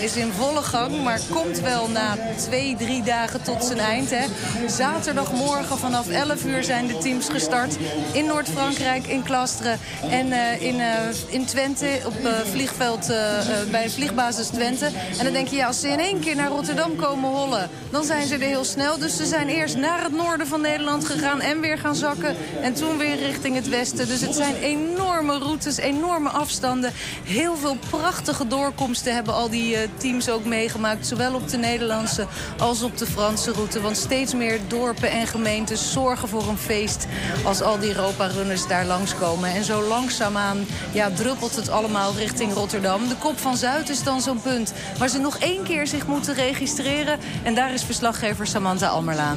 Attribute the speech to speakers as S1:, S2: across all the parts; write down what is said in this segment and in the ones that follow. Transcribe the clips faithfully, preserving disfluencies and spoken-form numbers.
S1: is in volle gang, maar komt wel na twee, drie dagen tot zijn eind. Hè. Zaterdagmorgen vanaf elf uur zijn de teams gestart in Noord-Frankrijk, in Castres en uh, in, uh, in Twente, op uh, vliegveld, uh, uh, bij vliegbasis Twente. En dan denk je, ja, als ze in één keer naar Rotterdam komen hollen, dan zijn ze er heel snel. Dus ze zijn eerst naar het noorden van Nederland gegaan en weer gaan zakken. En toen weer richting het westen. Dus het zijn enorme routes, enorme afstanden. Heel veel prachtige doorkomsten hebben al die uh, teams ook meegemaakt. Zowel op de Nederlandse als op de Franse route. Want steeds meer dorpen en gemeentes zorgen voor een feest als al die Europa-runners daar langskomen. En zo langzaamaan ja, druppelt het allemaal richting Rotterdam. De Kop van Zuid is dan zo'n punt waar ze nog één keer zich moeten registreren. En daar is verslaggever Samantha Almerlaan.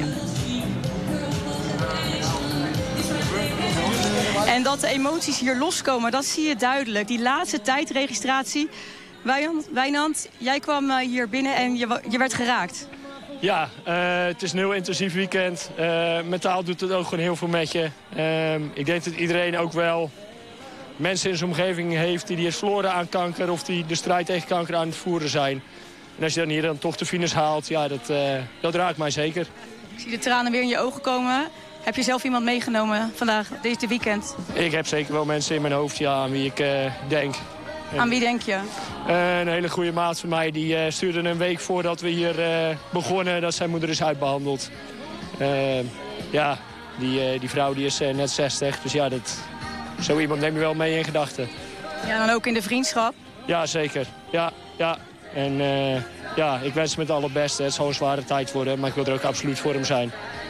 S2: En dat de emoties hier loskomen, dat zie je duidelijk. Die laatste tijdregistratie. Wijnand, Wijnand jij kwam hier binnen en je, je werd geraakt.
S3: Ja, uh, het is een heel intensief weekend. Uh, mentaal doet het ook gewoon heel veel met je. Uh, ik denk dat iedereen ook wel mensen in zijn omgeving heeft die die is verloren aan kanker of die de strijd tegen kanker aan het voeren zijn. En als je dan hier dan toch de finish haalt, ja, dat, uh, dat raakt mij zeker.
S2: Ik zie de tranen weer in je ogen komen. Heb je zelf iemand meegenomen vandaag, deze weekend?
S3: Ik heb zeker wel mensen in mijn hoofd, ja, aan wie ik uh, denk.
S2: Aan wie denk je?
S3: Uh, een hele goede maat van mij, die uh, stuurde een week voordat we hier uh, begonnen dat zijn moeder is uitbehandeld. Uh, ja, die, uh, die vrouw die is uh, net zestig, dus ja, dat, zo iemand neem je wel mee in gedachten.
S2: Ja, dan ook in de vriendschap?
S3: Ja, zeker. Ja, ja. En uh, ja, ik wens hem het allerbeste. Het zal een zware tijd worden, maar ik wil er ook absoluut voor hem zijn.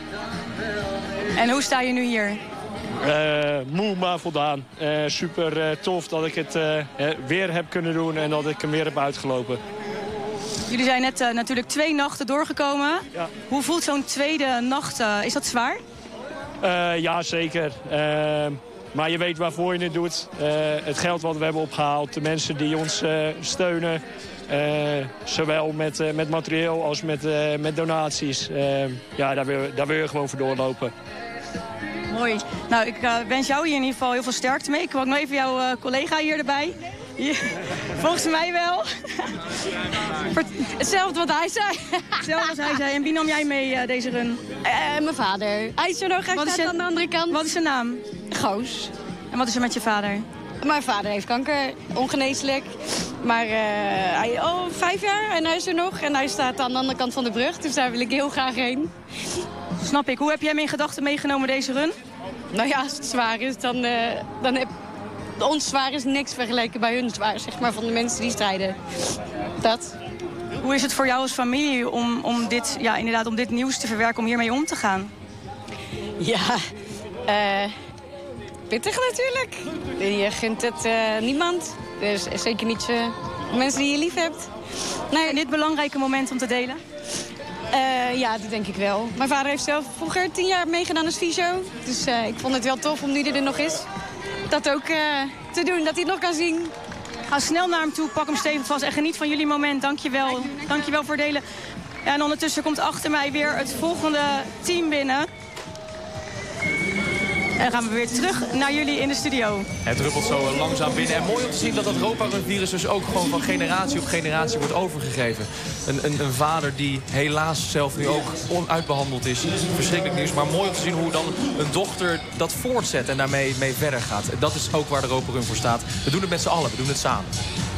S2: En hoe sta je nu hier?
S3: Uh, moe, maar voldaan. Uh, super uh, tof dat ik het uh, weer heb kunnen doen en dat ik hem weer heb uitgelopen.
S2: Jullie zijn net uh, natuurlijk twee nachten doorgekomen.
S3: Ja.
S2: Hoe voelt zo'n tweede nacht? Uh, is dat zwaar?
S3: Uh, ja, zeker. Uh, maar je weet waarvoor je het doet. Uh, het geld wat we hebben opgehaald, de mensen die ons uh, steunen. Uh, zowel met, uh, met materieel als met, uh, met donaties. Uh, ja, daar wil, daar wil je gewoon voor doorlopen. Mooi.
S2: Nou, ik uh, wens jou hier in ieder geval heel veel sterkte mee. Ik wil ook nog even jouw uh, collega hier erbij. Hier. Volgens mij wel. Hetzelfde wat hij zei. Hetzelfde wat hij zei. En wie nam jij mee uh, deze run?
S4: Uh, mijn vader. Hij is er nog, hij staat aan de andere kant.
S2: Wat is zijn naam?
S4: Goos.
S2: En wat is er met je vader?
S4: Mijn vader heeft kanker, ongeneeslijk. Maar uh, hij al oh, vijf jaar en hij is er nog. En hij staat aan de andere kant van de brug, dus daar wil ik heel graag heen.
S2: Snap ik. Hoe heb jij hem in gedachten meegenomen deze run?
S4: Nou ja, als het zwaar is, dan, uh, dan heb... Ons zwaar is niks vergeleken bij hun zwaar, zeg maar, van de mensen die strijden. Dat.
S2: Hoe is het voor jou als familie om, om, dit, ja, inderdaad, om dit nieuws te verwerken, om hiermee om te gaan?
S4: Ja, uh, pittig natuurlijk. Je gunt het uh, niemand. Dus zeker niet uh, mensen die je lief hebt.
S2: Nee. En dit belangrijke moment om te delen?
S4: Uh, ja, dat denk ik wel. Mijn vader heeft zelf vroeger tien jaar meegedaan als fysio. Dus uh, ik vond het wel tof om nu hij er nog is, dat ook uh, te doen, dat hij het nog kan zien.
S2: Ga snel naar hem toe, pak hem stevig vast en geniet van jullie moment. Dank je wel. Dank je wel voor het delen. Ja, en ondertussen komt achter mij weer het volgende team binnen. En dan gaan we weer terug naar jullie in de studio.
S5: Het druppelt zo langzaam binnen. En mooi om te zien dat dat Europa-virus dus ook gewoon van generatie op generatie wordt overgegeven. Een, een, een vader die helaas zelf nu ook onuitbehandeld is. Verschrikkelijk nieuws. Maar mooi om te zien hoe dan een dochter dat voortzet en daarmee mee verder gaat. Dat is ook waar de Europa Run voor staat. We doen het met z'n allen. We doen het samen.